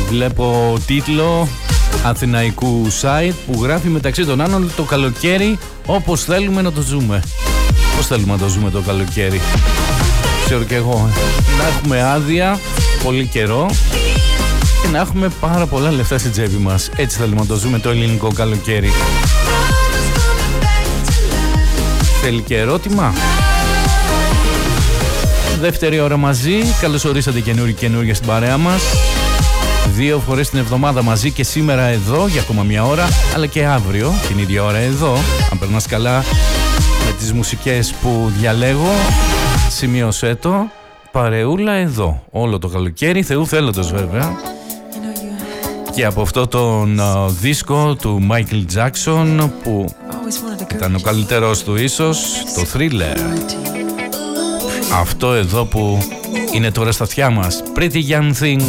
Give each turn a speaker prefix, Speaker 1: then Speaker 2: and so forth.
Speaker 1: Βλέπω τίτλο αθηναϊκού site που γράφει μεταξύ των άλλων το καλοκαίρι όπως θέλουμε να το ζούμε. Πώς θέλουμε να το ζούμε το καλοκαίρι? Ξέρω και εγώ. Να έχουμε άδεια πολύ καιρό και να έχουμε πάρα πολλά λεφτά στην τσέπη μας. Έτσι θέλουμε να το ζούμε το ελληνικό καλοκαίρι. Θέλει και ερώτημα? Δεύτερη ώρα μαζί. Καλώς ορίσατε καινούργια στην παρέα μας. 2 φορές την εβδομάδα μαζί και σήμερα εδώ για ακόμα μια ώρα, αλλά και αύριο την ίδια ώρα εδώ. Αν περνάς καλά με τις μουσικές που διαλέγω, σημείωσέ το. Παρεούλα εδώ όλο το καλοκαίρι, Θεού θέλοντος βέβαια. Και από αυτό τον δίσκο του Michael Jackson που ήταν ο καλύτερος του ίσως, το Thriller. Αυτό εδώ που είναι τώρα στα αυτιά μας, Pretty Young Thing.